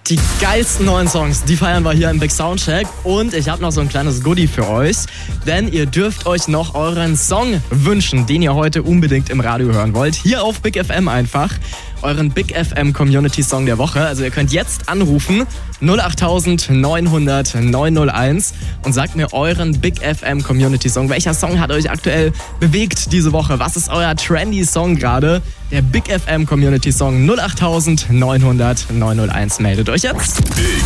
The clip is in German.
Die geilsten neuen Songs, die feiern wir hier im Big Soundcheck. Und ich habe noch so ein kleines Goodie für euch. Denn ihr dürft euch noch euren Song wünschen, den ihr heute unbedingt im Radio hören wollt. Hier auf Big FM einfach. Euren Big FM Community Song der Woche. Also ihr könnt jetzt anrufen 08000 900 901 und sagt mir euren Big FM Community Song. Welcher Song hat euch aktuell bewegt diese Woche? Was ist euer trendy Song gerade? Der Big FM Community Song 08000 900 901. Meldet euch jetzt. Big